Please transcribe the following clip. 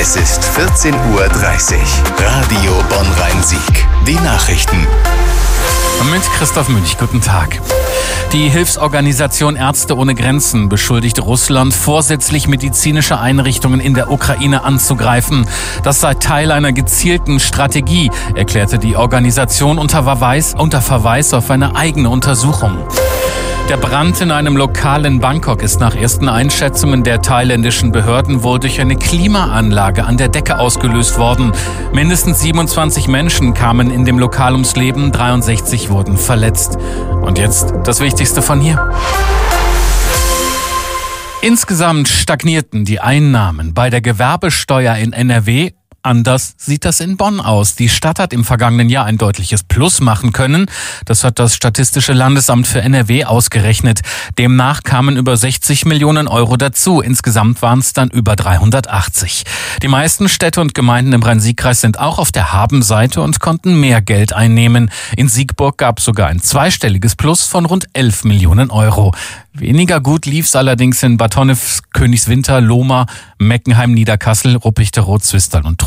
Es ist 14:30 Uhr. Radio Bonn-Rhein-Sieg. Die Nachrichten. Mit Christoph Münch, guten Tag. Die Hilfsorganisation Ärzte ohne Grenzen beschuldigt Russland, vorsätzlich medizinische Einrichtungen in der Ukraine anzugreifen. Das sei Teil einer gezielten Strategie, erklärte die Organisation unter Verweis auf eine eigene Untersuchung. Der Brand in einem Lokal in Bangkok ist nach ersten Einschätzungen der thailändischen Behörden wohl durch eine Klimaanlage an der Decke ausgelöst worden. Mindestens 27 Menschen kamen in dem Lokal ums Leben, 63 wurden verletzt. Und jetzt das Wichtigste von hier. Insgesamt stagnierten die Einnahmen bei der Gewerbesteuer in NRW. Anders sieht das in Bonn aus. Die Stadt hat im vergangenen Jahr ein deutliches Plus machen können. Das hat das Statistische Landesamt für NRW ausgerechnet. Demnach kamen über 60 Millionen Euro dazu. Insgesamt waren es dann über 380. Die meisten Städte und Gemeinden im Rhein-Sieg-Kreis sind auch auf der Habenseite und konnten mehr Geld einnehmen. In Siegburg gab es sogar ein zweistelliges Plus von rund 11 Millionen Euro. Weniger gut lief's allerdings in Bad Honnef, Königswinter, Lohmar, Meckenheim, Niederkassel, Ruppichteroth, Zwistal und